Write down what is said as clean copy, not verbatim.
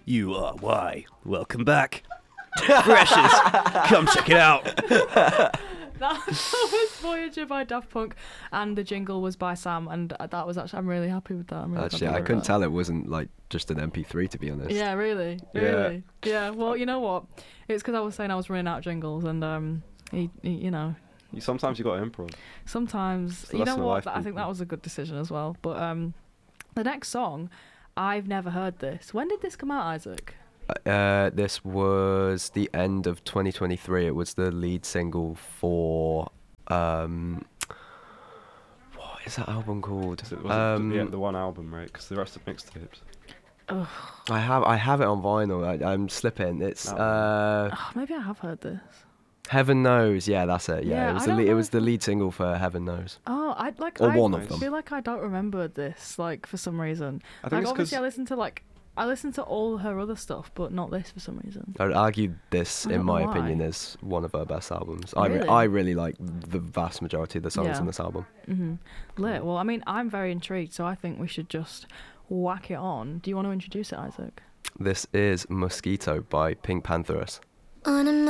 You are why. Welcome back. Freshers, come check it out. That was Voyager by Daft Punk, and the jingle was by Sam, and that was actually, I'm really happy with that. Actually, I couldn't tell it wasn't like just an MP3, to be honest. Yeah, really. Yeah. Well, you know what? It's because I was saying I was running out of jingles, and you know. Sometimes you got to improv. Sometimes, So you that's know the what? life, I think people. that was a good decision as well. But the next song, I've never heard this. When did this come out, Isaac? This was the end of 2023. It was the lead single for what is that album called? Was it the one album, right? Because the rest are mixtapes. I have it on vinyl. I'm slipping. It's Maybe I have heard this. Heaven Knows. Yeah, that's it. Yeah, Yeah, it was the lead single for Heaven Knows. Oh, one of them. I feel like I don't remember this, like, for some reason. I think it's obviously I listened to all her other stuff, but not this for some reason. I would argue this, I in don't my know why. opinion, is one of her best albums. Really? I really like the vast majority of the songs Yeah. on this album. Lit. Well, I mean, I'm very intrigued, so I think we should just whack it on. Do you want to introduce it, Isaac? This is Mosquito by Pink Pantheress. On a